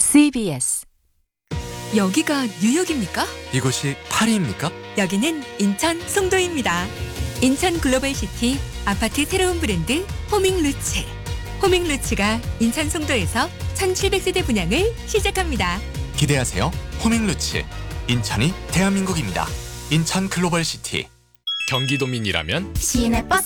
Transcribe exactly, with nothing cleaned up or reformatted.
씨비에스. 여기가 뉴욕입니까? 이곳이 파리입니까? 여기는 인천 송도입니다. 인천 글로벌시티 아파트 새로운 브랜드 호밍루츠. 호밍루츠가 인천 송도에서 천칠백 세대 분양을 시작합니다. 기대하세요. 호밍루츠. 인천이 대한민국입니다. 인천 글로벌시티. 경기도민이라면 시내 버스